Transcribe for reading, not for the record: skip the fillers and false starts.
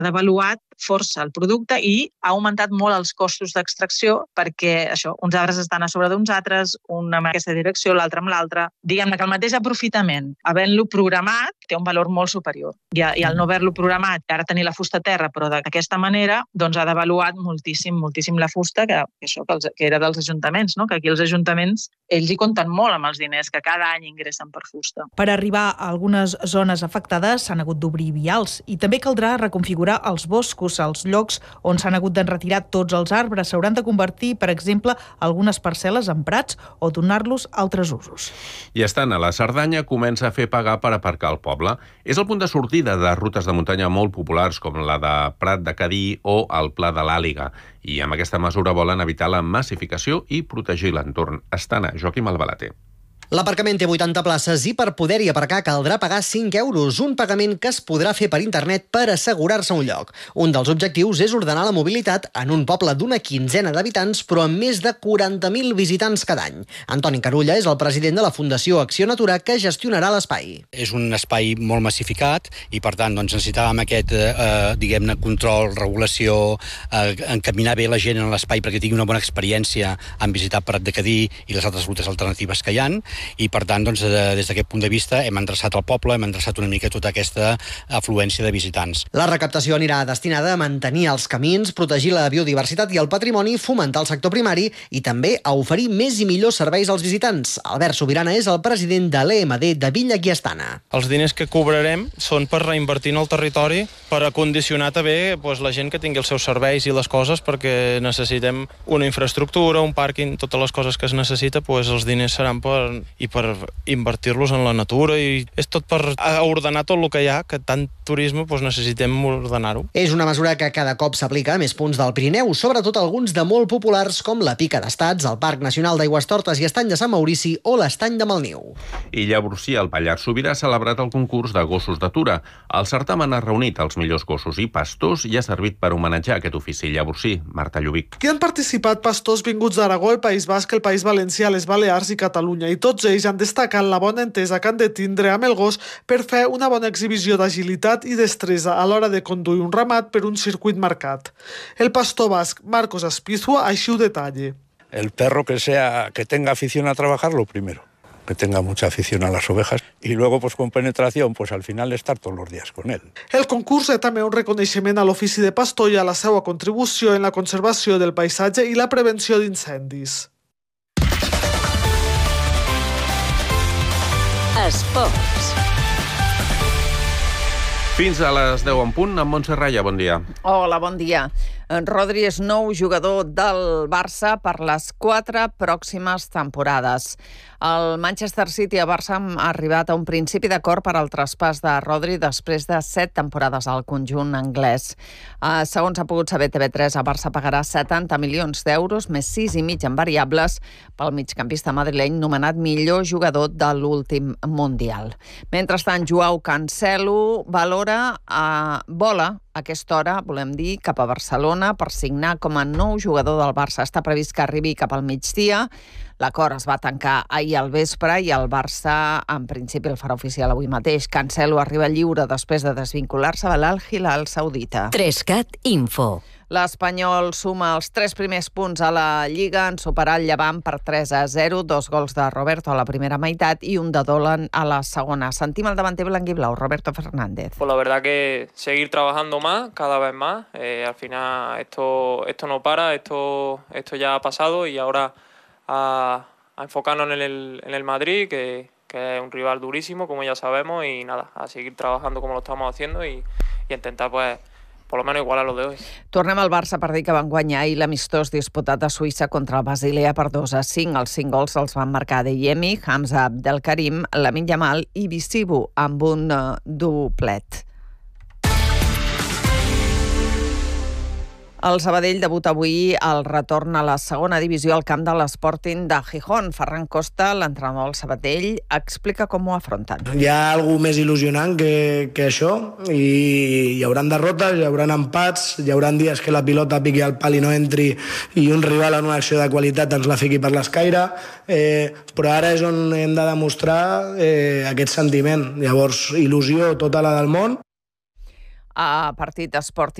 devaluat força el producte i ha augmentat molt els costos d'extracció perquè uns arbres estan a sobre d'uns altres, un amb aquesta direcció, l'altre amb l'altre. Diguem-ne que el mateix aprofitament, havent-lo programat, té un valor molt superior. I al no haver-lo programat, ara tenir la fusta a terra, però d'aquesta manera, doncs ha devaluat moltíssim la fusta, que era dels ajuntaments, no? Que aquí els ajuntaments, ells hi compten molt amb els diners que cada any ingressen per fusta. Per arribar a algunes zones afectades s'han hagut d'obrir vials i també caldrà reconfigurar els boscos. Els llocs on s'han hagut d'enretirar tots els arbres s'hauran de convertir, per exemple, algunes parcel·les en prats o donar-los altres usos. I estant a la Cerdanya, comença a fer pagar per aparcar al poble. És el punt de sortida de rutes de muntanya molt populars com la de Prat de Cadí o el Pla de l'Àliga. I amb aquesta mesura volen evitar la massificació i protegir l'entorn. Estana, Joaquim Albalater. L'aparcament té 80 places i per poder-hi aparcar caldrà pagar 5 euros, un pagament que es podrà fer per internet per assegurar-se un lloc. Un dels objectius és ordenar la mobilitat en un poble d'una quinzena d'habitants, però amb més de 40.000 visitants cada any. Antoni Carulla és el president de la Fundació Acció Natura, que gestionarà l'espai. És un espai molt massificat i, per tant, necessitàvem aquest control, regulació, encaminar bé la gent en l'espai perquè tingui una bona experiència en visitar Prat de Cadí i les altres rutes alternatives que hi ha. I, per tant, des d'aquest punt de vista hem endreçat el poble, hem endreçat una mica tota aquesta afluència de visitants. La recaptació anirà destinada a mantenir els camins, protegir la biodiversitat i el patrimoni, fomentar el sector primari i també a oferir més i millors serveis als visitants. Albert Sobirana és el president de l'EMD de Villa Guiastana. Els diners que cobrarem són per reinvertir en el territori, per acondicionar també la gent que tingui els seus serveis i les coses, perquè necessitem una infraestructura, un pàrquing, totes les coses que es necessita, els diners seran per invertir-los en la natura i és tot per ordenar tot el que hi ha, que tant turisme necessitem ordenar-ho. És una mesura que cada cop s'aplica a més punts del Pirineu, sobretot alguns de molt populars com la Pica d'Estats, el Parc Nacional d'Aigüestortes i Estany de Sant Maurici o l'Estany de Malniu. I Llavorsí, al Pallars Sobirà, ha celebrat el concurs de gossos d'atura. El certamen ha reunit els millors gossos i pastors i ha servit per homenatjar aquest ofici. Llavorsí, Marta Llubic. Hi han participat pastors vinguts d'Aragó, el País Basc, el País Valencià, les Balears i Catalunya, i tots ells han destacat la bona entesa que han de tindre amb el gos per fer una bona exhibició d'agilitat i destresa a l'hora de conduir un ramat per un circuit marcat. El pastor basc Marcos Aspizua així ho detalla. El perro que tenga afición a trabajar, lo primero. Que tenga mucha afición a las ovejas y luego con penetración, al final estar todos los días con él. El concurs és també un reconeixement a l'ofici de pastor i a la seva contribució en la conservació del paisatge i la prevenció d'incendis. Esports. Fins a les 10 en punt, amb Montse Raya, bon dia. Hola, bon dia. Rodri és nou jugador del Barça per les 4 pròximes temporades. El Manchester City i el Barça han arribat a un principi d'acord per al traspàs de Rodri després de 7 temporades al conjunt anglès. Segons ha pogut saber TV3, el Barça pagarà 70 milions d'euros, més 6,5 en variables, pel migcampista madrileny nomenat millor jugador de l'últim Mundial. Mentrestant, Joao Cancelo vola a aquesta hora, volem dir, cap a Barcelona per signar com a nou jugador del Barça. Està previst que arribi cap al migdia. L'acord es va tancar ahir al vespre i el Barça, en principi, el farà oficial avui mateix. Cancelo arriba lliure després de desvincular-se de l'Al-Hilal saudita. 3CAT Info. L'Espanyol suma els 3 primers punts a la Lliga en superar el Llevant per 3-0, 2 gols de Roberto a la primera meitat i un de Dolan a la segona. Sentim el davanter blanquiblau, Roberto Fernández. Pues la verdad que seguir trabajando más, cada vez más. Al final esto no para, esto ya ha pasado y ahora a enfocarnos en el Madrid, que es un rival durísimo, como ya sabemos, y nada, a seguir trabajando como lo estamos haciendo y intentar por lo menos igualar lo de hoy. Tornem al Barça per dir que van guanyar ahir l'amistós disputat a Suïssa contra el Basilea per 2-5. Els 5 gols els van marcar Deyemi, Hamza Abdelkarim, Lamine Yamal i Bissibu amb un doblet. El Sabadell debuta avui el retorn a la segona divisió al camp de l'Sporting de Gijón. Ferran Costa, l'entrenador del Sabadell, explica com ho afronten. Hi ha alguna més il·lusionant que això i hi haurà derrotes, hi haurà empats, hi haurà dies que la pilota piqui al pal i no entri i un rival en una acció de qualitat ens la fiqui per l'escaire, però ara és on hem de demostrar aquest sentiment. Llavors, il·lusió tota la del món. a partit d'esport